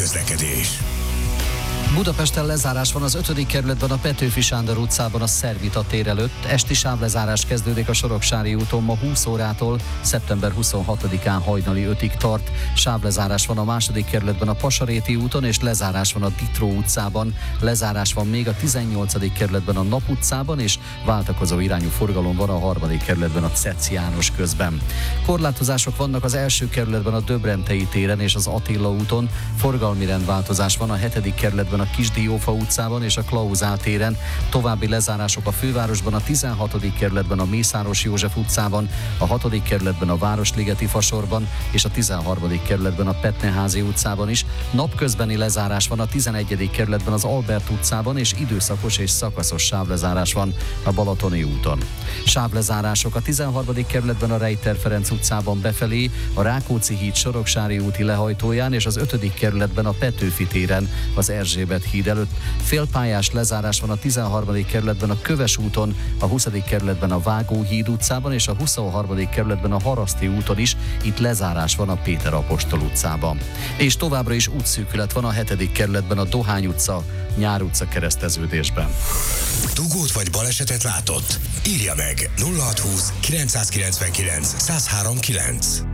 közlekedés. Budapesten lezárás van az 5. kerületben a Petőfi Sándor utcában a Szervita tér előtt. Esti sávlezárás kezdődik a Soroksári úton ma 20 órától, szeptember 26-án hajnali 5-ig tart. Sávlezárás van a 2. kerületben a Pasaréti úton, és lezárás van a Ditró utcában. Lezárás van még a 18. kerületben a Nap utcában, és váltakozó irányú forgalom van a 3. kerületben a Cec János közben. Korlátozások vannak az 1. kerületben a Döbrentei téren és az Attila úton. Forgalmi rendváltozás van a 7. kerületben a Kisdiófa utcában és a Klauzál téren. További lezárások a fővárosban, a 16. kerületben a Mészáros József utcában, a 6. kerületben a Városligeti Fasorban és a 13. kerületben a Petneházi utcában is. Napközbeni lezárás van a 11. kerületben az Albert utcában, és időszakos és szakaszos sávlezárás van a Balatoni úton. Sávlezárások a 13. kerületben a Rejter Ferenc utcában befelé, a Rákóczi híd Soroksári úti lehajtóján, és az 5. kerületben a Petőfi téren az Erzsébet híd előtt. Félpályás lezárás van a 13. kerületben a Köves úton, a 20. kerületben a Vágóhíd utcában és a 23. kerületben a Haraszti úton is. Itt lezárás van a Péter Apostol utcában. És továbbra is útszűkület van a 7. kerületben a Dohány utca, Nyár utca kereszteződésben. Dugót vagy balesetet látott? Írja meg 0620 999 1039.